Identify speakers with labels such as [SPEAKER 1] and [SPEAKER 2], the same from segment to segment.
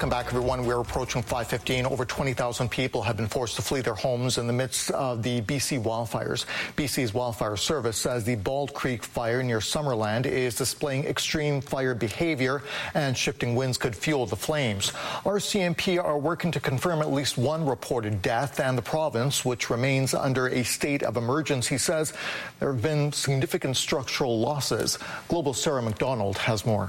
[SPEAKER 1] Welcome back, everyone. We're approaching 5:15. Over 20,000 people have been forced to flee their homes in the midst of the BC wildfires. BC's Wildfire Service says the Bald Creek fire near Summerland is displaying extreme fire behavior, and shifting winds could fuel the flames. RCMP are working to confirm at least one reported death, and the province, which remains under a state of emergency, says there have been significant structural losses. Global's Sarah McDonald has more.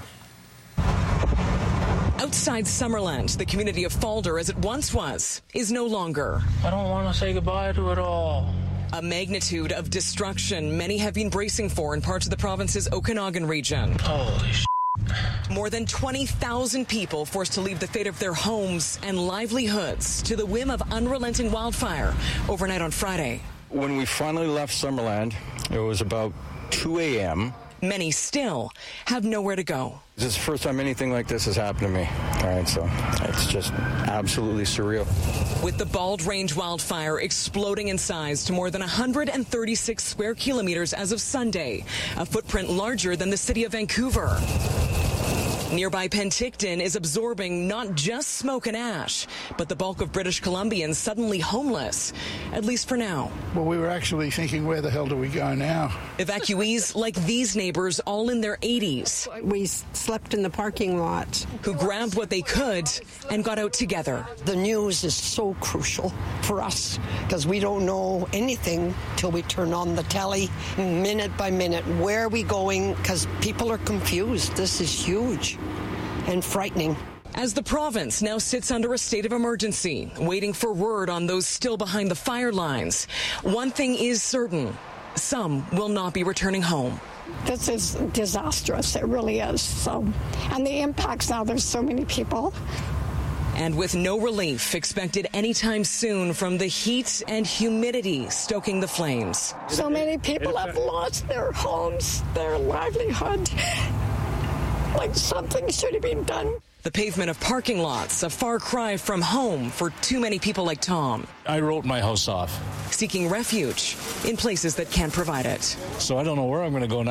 [SPEAKER 2] Outside Summerland, the community of Falder, as it once was, is no longer.
[SPEAKER 3] I don't want to say goodbye to it all.
[SPEAKER 2] A magnitude of destruction many have been bracing for in parts of the province's Okanagan region.
[SPEAKER 3] Holy shit.
[SPEAKER 2] More than 20,000 people forced to leave the fate of their homes and livelihoods to the whim of unrelenting wildfire overnight on Friday.
[SPEAKER 4] When we finally left Summerland, it was about 2 a.m.
[SPEAKER 2] Many still have nowhere to go.
[SPEAKER 4] This is the first time anything like this has happened to me. All right, so it's just absolutely surreal.
[SPEAKER 2] With the Bald Range wildfire exploding in size to more than 136 square kilometers as of Sunday, a footprint larger than the city of Vancouver. Nearby Penticton is absorbing not just smoke and ash, but the bulk of British Columbians suddenly homeless, at least for now.
[SPEAKER 5] Well, we were actually thinking, where the hell do we go now?
[SPEAKER 2] Evacuees like these neighbors, all in their 80s.
[SPEAKER 6] We slept in the parking lot.
[SPEAKER 2] Who grabbed what they could and got out together.
[SPEAKER 6] The news is so crucial for us because we don't know anything till we turn on the telly, minute by minute. Where are we going? Because people are confused. This is huge and frightening.
[SPEAKER 2] As the province now sits under a state of emergency, waiting for word on those still behind the fire lines, one thing is certain: some will not be returning home.
[SPEAKER 7] This is disastrous. It really is. So, and the impacts now, there's so many people.
[SPEAKER 2] And with no relief expected anytime soon from the heat and humidity stoking the flames.
[SPEAKER 7] So many people have lost their homes, their livelihood. Like something should have been done.
[SPEAKER 2] The pavement of parking lots, a far cry from home for too many people like Tom.
[SPEAKER 8] I wrote my house off.
[SPEAKER 2] Seeking refuge in places that can't provide it.
[SPEAKER 8] So I don't know where I'm going to go now.